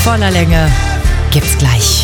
voller Länge gibt's gleich.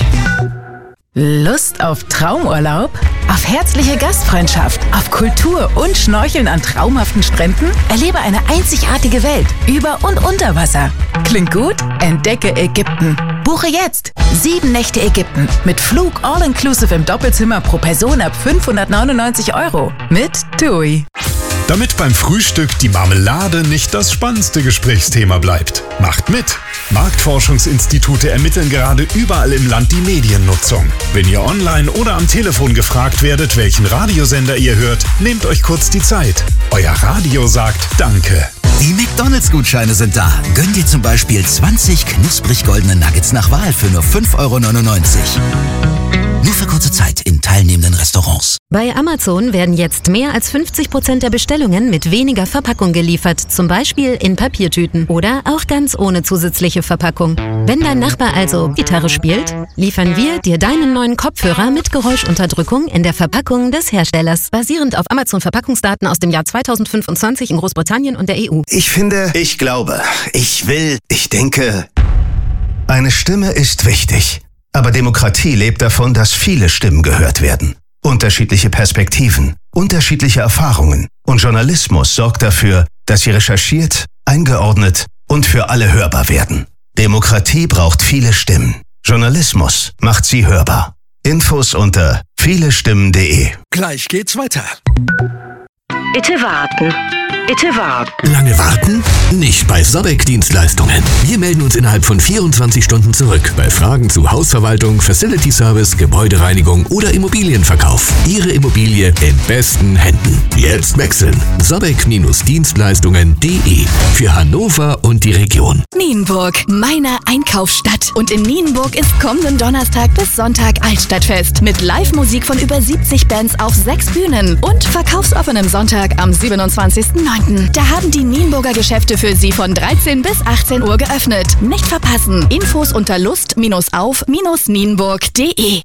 Lust auf Traumurlaub? Auf herzliche Gastfreundschaft? Auf Kultur und Schnorcheln an traumhaften Stränden? Erlebe eine einzigartige Welt über und unter Wasser. Klingt gut? Entdecke Ägypten. Buche jetzt 7 Nächte Ägypten mit Flug all-inclusive im Doppelzimmer pro Person ab 599 € mit TUI. Damit beim Frühstück die Marmelade nicht das spannendste Gesprächsthema bleibt. Macht mit! Marktforschungsinstitute ermitteln gerade überall im Land die Mediennutzung. Wenn ihr online oder am Telefon gefragt werdet, welchen Radiosender ihr hört, nehmt euch kurz die Zeit. Euer Radio sagt Danke. Die McDonalds-Gutscheine sind da. Gönn dir zum Beispiel 20 knusprig goldene Nuggets nach Wahl für nur 5,99 €. Nur für kurze Zeit in teilnehmenden Restaurants. Bei Amazon werden jetzt mehr als 50% der Bestellungen mit weniger Verpackung geliefert, zum Beispiel in Papiertüten oder auch ganz ohne zusätzliche Verpackung. Wenn dein Nachbar also Gitarre spielt, liefern wir dir deinen neuen Kopfhörer mit Geräuschunterdrückung in der Verpackung des Herstellers, basierend auf Amazon-Verpackungsdaten aus dem Jahr 2025 in Großbritannien und der EU. Ich finde, ich glaube, ich will, ich denke. Eine Stimme ist wichtig. Aber Demokratie lebt davon, dass viele Stimmen gehört werden. Unterschiedliche Perspektiven, unterschiedliche Erfahrungen. Und Journalismus sorgt dafür, dass sie recherchiert, eingeordnet und für alle hörbar werden. Demokratie braucht viele Stimmen. Journalismus macht sie hörbar. Infos unter vielestimmen.de. Gleich geht's weiter. Bitte warten. Bitte warten. Lange warten? Nicht bei Sobek Dienstleistungen. Wir melden uns innerhalb von 24 Stunden zurück bei Fragen zu Hausverwaltung, Facility Service, Gebäudereinigung oder Immobilienverkauf. Ihre Immobilie in besten Händen. Jetzt wechseln. Sobek-Dienstleistungen.de für Hannover und die Region. Nienburg, meine Einkaufsstadt. Und in Nienburg ist kommenden Donnerstag bis Sonntag Altstadtfest mit Live-Musik von über 70 Bands auf 6 Bühnen und verkaufsoffenem Sonntag am 27.09. Da haben die Nienburger Geschäfte für Sie von 13 bis 18 Uhr geöffnet. Nicht verpassen. Infos unter lust-auf-nienburg.de.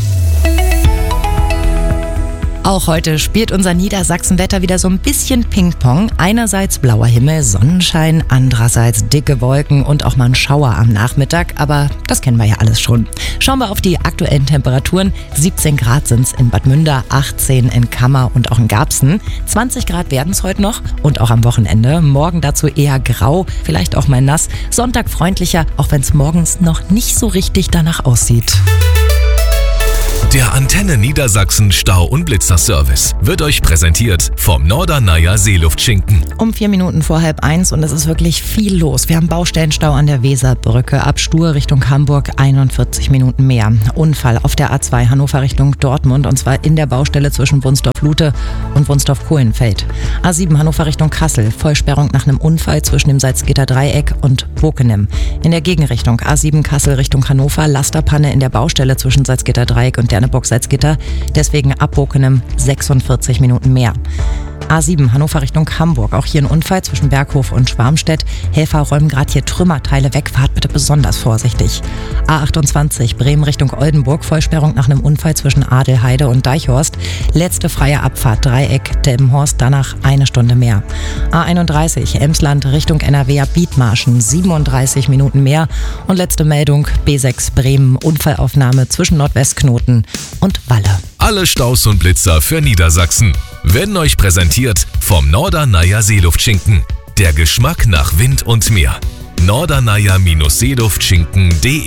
Auch heute spielt unser Niedersachsenwetter wieder so ein bisschen Ping-Pong. Einerseits blauer Himmel, Sonnenschein, andererseits dicke Wolken und auch mal ein Schauer am Nachmittag. Aber das kennen wir ja alles schon. Schauen wir auf die aktuellen Temperaturen. 17 Grad sind es in Bad Münder, 18 in Kammer und auch in Garbsen. 20 Grad werden es heute noch und auch am Wochenende. Morgen dazu eher grau, vielleicht auch mal nass. Sonntag freundlicher, auch wenn es morgens noch nicht so richtig danach aussieht. Der Antenne Niedersachsen Stau- und Blitzerservice wird euch präsentiert vom Norderneier Seeluftschinken. Um 4 Minuten vor 12:30 und es ist wirklich viel los. Wir haben Baustellenstau an der Weserbrücke ab Stur Richtung Hamburg, 41 Minuten mehr. Unfall auf der A2 Hannover Richtung Dortmund und zwar in der Baustelle zwischen Wunsdorf-Lute und Wunsdorf-Kohlenfeld. A7 Hannover Richtung Kassel, Vollsperrung nach einem Unfall zwischen dem Salzgitter-Dreieck und Bokenem. In der Gegenrichtung A7 Kassel Richtung Hannover, Lasterpanne in der Baustelle zwischen Salzgitter-Dreieck und Derneburg-Salzgitter, deswegen ab Bokenem 46 Minuten mehr. A7 Hannover Richtung Hamburg, auch hier ein Unfall zwischen Berghof und Schwarmstedt. Helfer räumen gerade hier Trümmerteile weg, fahrt bitte besonders vorsichtig. A28 Bremen Richtung Oldenburg, Vollsperrung nach einem Unfall zwischen Adelheide und Deichhorst. Letzte freie Abfahrt Dreieck Delmenhorst, danach 1 Stunde mehr. A31 Emsland Richtung NRW ab Bietmarschen, 37 Minuten mehr. Und letzte Meldung B6 Bremen, Unfallaufnahme zwischen Nordwestknoten und Walle. Alle Staus und Blitzer für Niedersachsen werden euch präsentiert vom Norderneier Seeluftschinken. Der Geschmack nach Wind und Meer. Norderneier-Seeluftschinken.de